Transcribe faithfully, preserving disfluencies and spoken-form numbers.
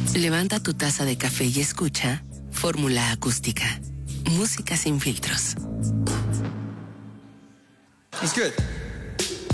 Levanta tu taza de café y escucha Fórmula Acústica. Música sin filtros. It's good.